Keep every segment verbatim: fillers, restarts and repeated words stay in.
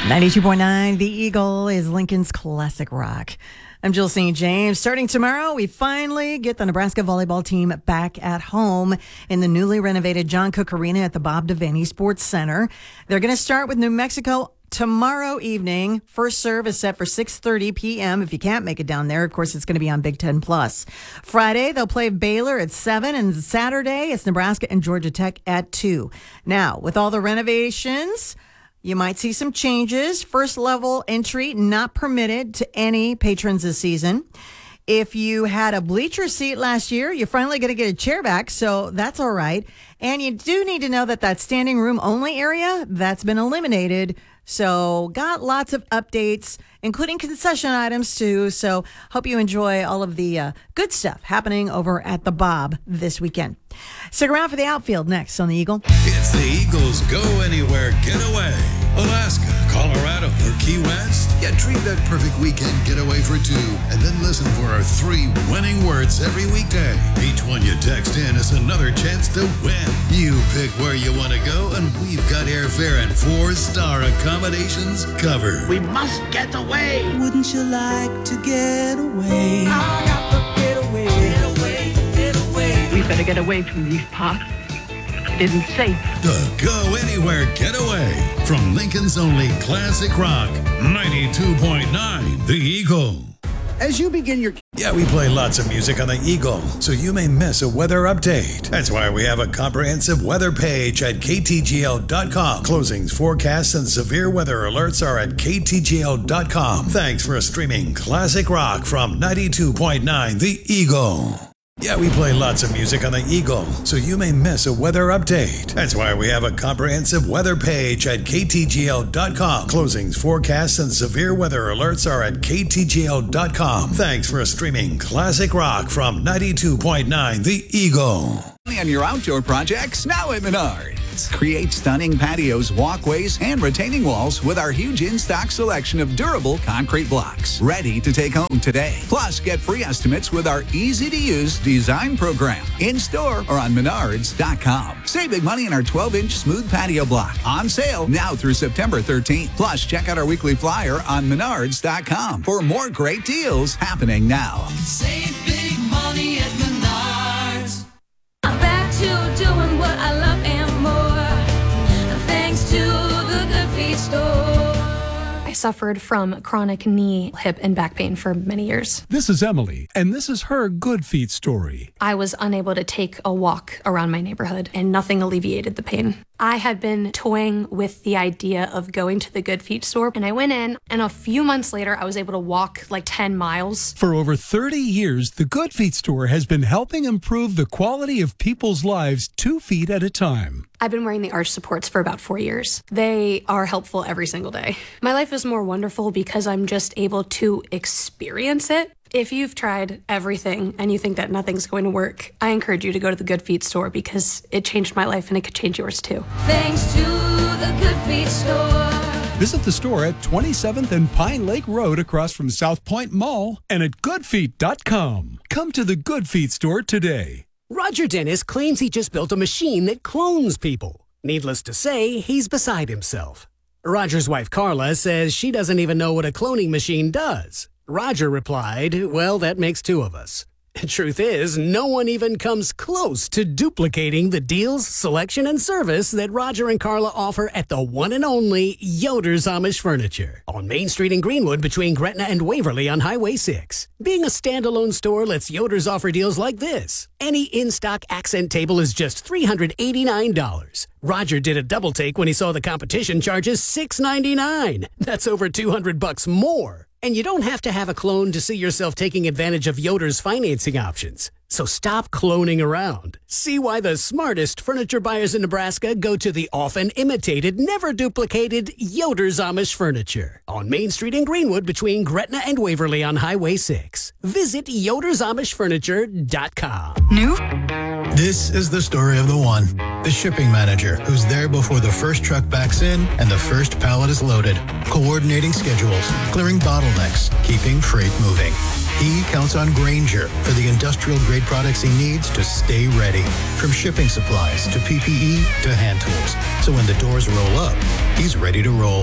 ninety-two point nine, The Eagle is Lincoln's classic rock. I'm Jill Saint James. Starting tomorrow, we finally get the Nebraska volleyball team back at home in the newly renovated John Cook Arena at the Bob Devaney Sports Center. They're going to start with New Mexico tomorrow evening. First serve is set for six thirty p.m. If you can't make it down there, of course, it's going to be on Big Ten Plus. Friday, they'll play Baylor at seven, and Saturday, it's Nebraska and Georgia Tech at two. Now, with all the renovations, you might see some changes. First level entry not permitted to any patrons this season. If you had a bleacher seat last year, you're finally going to get a chair back, so that's all right. And you do need to know that that standing room only area, that's been eliminated. So got lots of updates, including concession items too. So hope you enjoy all of the uh, good stuff happening over at the Bob this weekend. Stick around for the outfield next on the Eagle. It's the Eagles Go Anywhere Getaway. Alaska, Colorado, or Key West? Yeah, treat that perfect weekend getaway for two, and then listen for our three winning words every weekday. Each one you text in is another chance to win. You pick where you want to go, and we've got airfare and four-star accommodations covered. We must get away. Wouldn't you like to get away? I got to get away. Get away, get away. We better get away from these parts. It isn't safe. The Go Anywhere Getaway from Lincoln's only classic rock, ninety-two point nine, The Eagle. As you begin your... Yeah, we play lots of music on the Eagle, so you may miss a weather update. That's why we have a comprehensive weather page at K T G L dot com. Closings, forecasts, and severe weather alerts are at K T G L dot com. Thanks for streaming classic rock from ninety-two point nine, The Eagle. Yeah, we play lots of music on the Eagle, so you may miss a weather update. That's why we have a comprehensive weather page at K T G L dot com. Closings, forecasts, and severe weather alerts are at K T G L dot com. Thanks for streaming classic rock from ninety-two point nine, The Eagle. On your outdoor projects, now at Menards. Create stunning patios, walkways, and retaining walls with our huge in-stock selection of durable concrete blocks. Ready to take home today. Plus, get free estimates with our easy-to-use design program. In-store or on menards dot com. Save big money on our twelve-inch smooth patio block. On sale now through September thirteenth. Plus, check out our weekly flyer on menards dot com for more great deals happening now. Save big money at Menards. I'm back to doing what I love and more, thanks to the Good Feet store. I suffered from chronic knee, hip, and back pain for many years. This is Emily, and this is her Good Feet story. I was unable to take a walk around my neighborhood, and nothing alleviated the pain. I had been toying with the idea of going to the Good Feet store, and I went in, and a few months later, I was able to walk like ten miles. For over thirty years, the Good Feet store has been helping improve the quality of people's lives two feet at a time. I've been wearing the arch supports for about four years. They are helpful every single day. My life is more wonderful because I'm just able to experience it. If you've tried everything and you think that nothing's going to work, I encourage you to go to the Good Feet store because it changed my life and it could change yours too. Thanks to the Good Feet store. Visit the store at twenty-seventh and Pine Lake Road across from South Point Mall and at good feet dot com. Come to the Good Feet store today. Roger Dennis claims he just built a machine that clones people. Needless to say, he's beside himself. Roger's wife Carla says she doesn't even know what a cloning machine does. Roger replied, well, that makes two of us. Truth is, no one even comes close to duplicating the deals, selection, and service that Roger and Carla offer at the one and only Yoder's Amish Furniture on Main Street in Greenwood between Gretna and Waverly on Highway six. Being a standalone store lets Yoder's offer deals like this. Any in-stock accent table is just three hundred eighty-nine dollars. Roger did a double take when he saw the competition charges six hundred ninety-nine dollars. That's over two hundred bucks more. And you don't have to have a clone to see yourself taking advantage of Yoder's financing options. So stop cloning around. See why the smartest furniture buyers in Nebraska go to the often imitated, never duplicated Yoder's Amish Furniture on Main Street in Greenwood between Gretna and Waverly on Highway six. Visit yoders amish furniture dot com. New? This is the story of the one, the shipping manager, who's there before the first truck backs in and the first pallet is loaded, coordinating schedules, clearing bottlenecks, keeping freight moving. He counts on Grainger for the industrial-grade products he needs to stay ready, from shipping supplies to P P E to hand tools. So when the doors roll up, he's ready to roll.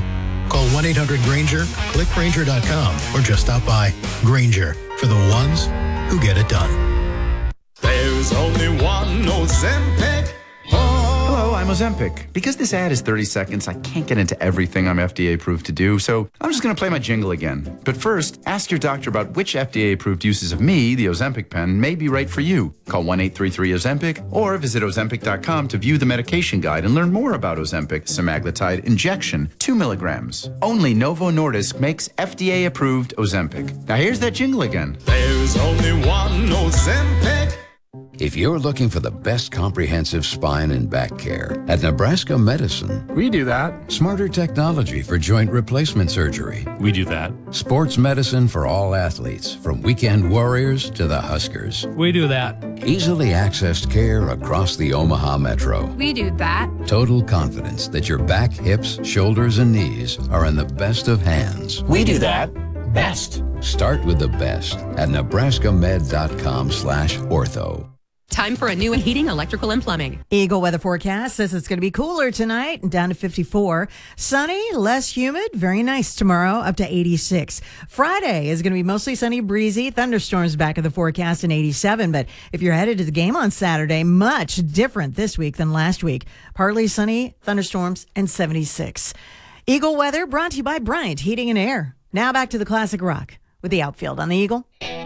Call one eight hundred Granger, click Granger dot com, or just stop by. Granger, for the ones who get it done. There's only one Ozempic. Hello, I'm Ozempic. Because this ad is thirty seconds, I can't get into everything I'm F D A approved to do, so I'm just going to play my jingle again. But first, ask your doctor about which F D A approved uses of me, the Ozempic pen, may be right for you. Call one eight three three Ozempic or visit Ozempic dot com to view the medication guide and learn more about Ozempic semaglutide injection, two milligrams. Only Novo Nordisk makes F D A approved Ozempic. Now here's that jingle again. There's only one Ozempic. If you're looking for the best comprehensive spine and back care, at Nebraska Medicine, we do that. Smarter technology for joint replacement surgery. We do that. Sports medicine for all athletes, from weekend warriors to the Huskers. We do that. Easily accessed care across the Omaha Metro. We do that. Total confidence that your back, hips, shoulders, and knees are in the best of hands. We do that. Best. Start with the best at nebraska med dot com slash ortho. Time for a new heating, electrical, and plumbing. Eagle weather forecast says it's going to be cooler tonight, down to fifty-four. Sunny, less humid, very nice tomorrow, up to eighty-six. Friday is going to be mostly sunny, breezy. Thunderstorms back in the forecast in eighty-seven. But if you're headed to the game on Saturday, much different this week than last week. Partly sunny, thunderstorms, and seventy-six. Eagle weather brought to you by Bryant Heating and Air. Now back to the classic rock with the outfield on the Eagle.